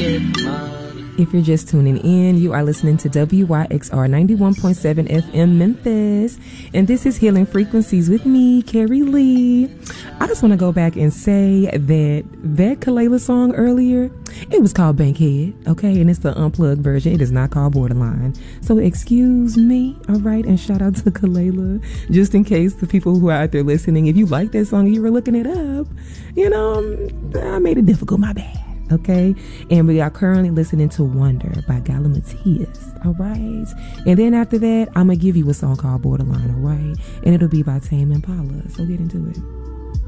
If you're just tuning in, you are listening to WYXR 91.7 FM Memphis, and this is Healing Frequencies with me, Carrie Lee. I just want to go back and say that Kelela song earlier, it was called Bankhead, okay, and it's the unplugged version. It is not called Borderline. So excuse me, all right, and shout out to Kelela, just in case the people who are out there listening, if you like that song and you were looking it up, I made it difficult, my bad. Okay, and we are currently listening to Wonder by Galimatias, all right? And then after that, I'm going to give you a song called Borderline, all right? And it'll be by Tame Impala, so get into it.